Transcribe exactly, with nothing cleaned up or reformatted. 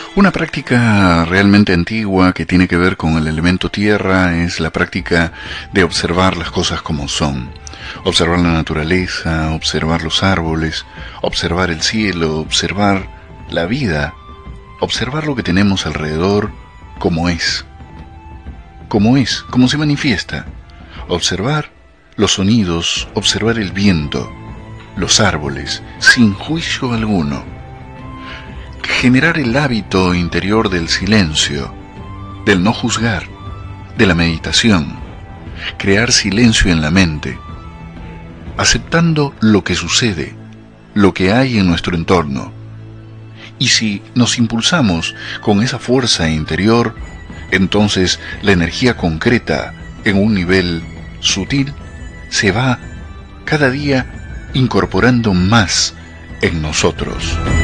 Una práctica realmente antigua que tiene que ver con el elemento tierra es la práctica de observar las cosas como son. Observar la naturaleza, observar los árboles, observar el cielo, observar la vida, observar lo que tenemos alrededor como es. Como es, como se manifiesta. Observar los sonidos, observar el viento, los árboles, sin juicio alguno. Generar el hábito interior del silencio, del no juzgar, de la meditación, crear silencio en la mente, aceptando lo que sucede, lo que hay en nuestro entorno. Y si nos impulsamos con esa fuerza interior, entonces la energía concreta en un nivel sutil se va cada día incorporando más en nosotros.